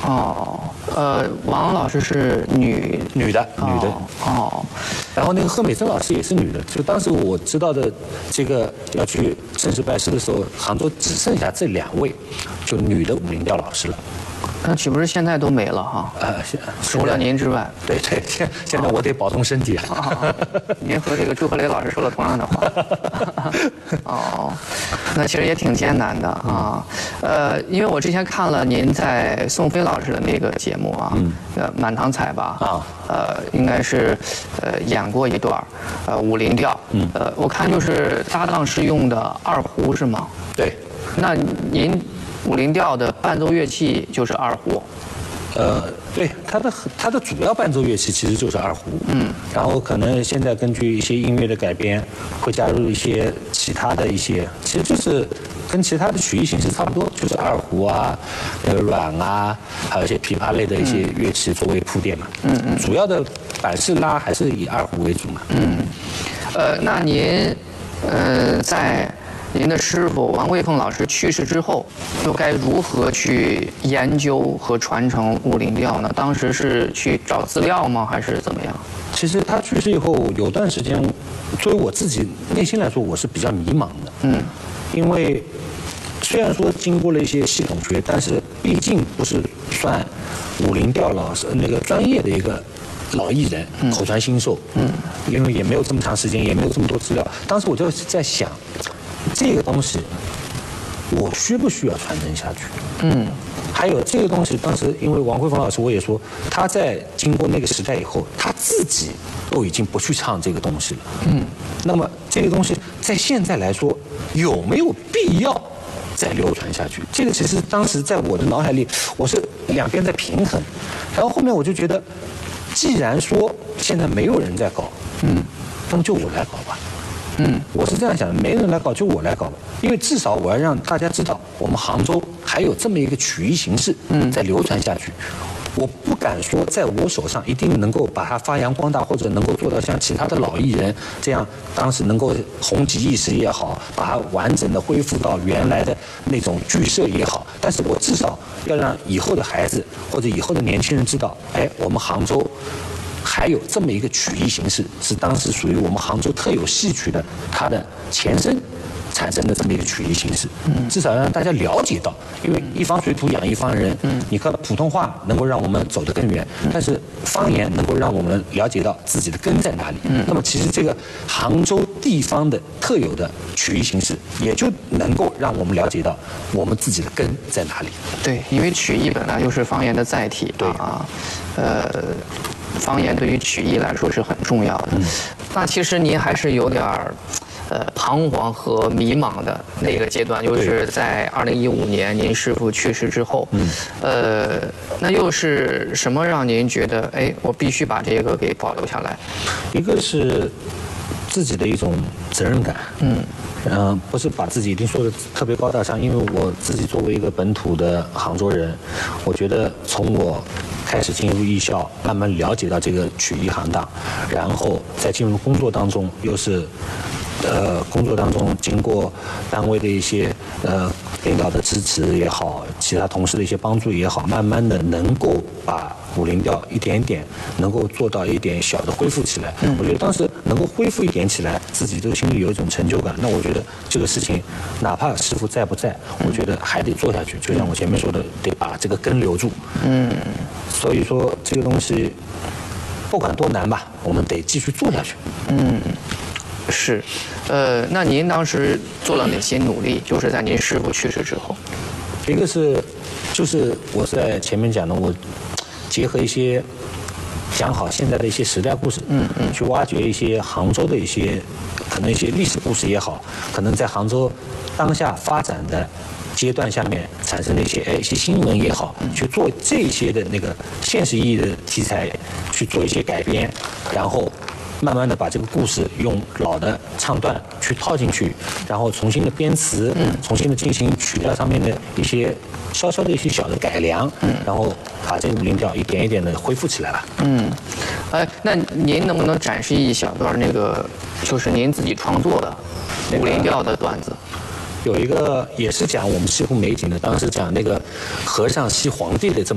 哦，王老师是女的。 哦， 然后那个贺美珍老师也是女的。就当时我知道的这个要去正式拜师的时候，杭州只剩下这2位，就女的武林调老师了。 那岂不是现在都没了哈？除了您之外， 对，现在我得保重身体啊。 您和这个朱鹤雷老师说了同样的话。哦，那其实也挺艰难的啊。因为我之前看了您在宋飞老师的那个节目啊，满堂彩吧，应该是演过一段武林调，我看就是搭档是用的二胡是吗？ 对。 那您武林调的伴奏乐器就是二胡。 对，它的主要伴奏乐器其实就是二胡。然后可能现在根据一些音乐的改编，会加入一些其他的一些，其实就是跟其他的曲艺形式差不多，就是二胡啊、阮啊，还有一些琵琶类的一些乐器作为铺垫嘛。主要的板式拉还是以二胡为主嘛。 那您在您的师傅王桂凤老师去世之后，又该如何去研究和传承武林调呢？当时是去找资料吗，还是怎么样？ 其实他去世以后，有段时间，作为我自己内心来说，我是比较迷茫的。因为虽然说经过了一些系统学，但是毕竟不是算武林调老师那个专业的一个老艺人，口传心授。因为也没有这么长时间，也没有这么多资料。当时我就在想，这个东西我需不需要传承下去？还有这个东西，当时因为王桂凤老师，我也说他在经过那个时代以后，他自己都已经不去唱这个东西了。那么这个东西在现在来说，有没有必要再流传下去？这个其实当时在我的脑海里，我是两边在平衡。然后后面我就觉得，既然说现在没有人在搞，那么就我来搞吧。我是这样想的，没人来搞就我来搞吧，因为至少我要让大家知道，我们杭州还有这么一个曲艺形式在流传下去。我不敢说在我手上一定能够把它发扬光大，或者能够做到像其他的老艺人这样，当时能够红极一时也好，把它完整的恢复到原来的那种剧社也好，但是我至少要让以后的孩子或者以后的年轻人知道，我们杭州还有这么一个曲艺形式，是当时属于我们杭州特有戏曲的它的前身产生的这么一个曲艺形式。至少让大家了解到，因为一方水土养一方人。你看普通话能够让我们走得更远，但是方言能够让我们了解到自己的根在哪里。那么其实这个杭州地方的特有的曲艺形式，也就能够让我们了解到我们自己的根在哪里。 对，因为曲艺本来就是方言的载体。对啊，方言对于曲艺来说是很重要的。那其实您还是有点彷徨和迷茫的那个阶段，就是在2015年您师父去世之后。那又是什么让您觉得我必须把这个给保留下来？ 一个是自己的一种责任感。不是把自己一定说的特别高大上，因为我自己作为一个本土的杭州人，我觉得从我开始进入艺校，慢慢了解到这个曲艺行当，然后在进入工作当中，又是工作当中经过单位的一些领导的支持也好，其他同事的一些帮助也好，慢慢的能够把武林调一点点能够做到一点小的恢复起来。我觉得当时能够恢复一点起来，自己都心里有一种成就感。那我觉得这个事情，哪怕师傅在不在，我觉得还得做下去。就像我前面说的，得把这个根留住。所以说这个东西不管多难吧，我们得继续做下去。 是，那您当时做了哪些努力？就是在您师父去世之后。 一个是，就是我在前面讲的，我结合一些讲好现在的一些时代故事，去挖掘一些杭州的一些可能一些历史故事也好，可能在杭州当下发展的阶段下面产生的一些新闻也好，去做这些的那个现实意义的题材，去做一些改编，然后慢慢的把这个故事用老的唱段去套进去，然后重新的编词，重新的进行曲调上面的一些稍稍的一些小的改良，然后把这个武林调一点一点的恢复起来了。 那您能不能展示一小段那个就是您自己创作的武林调的段子？ 有一个也是讲我们西湖美景的，当时讲那个和尚西皇帝的这么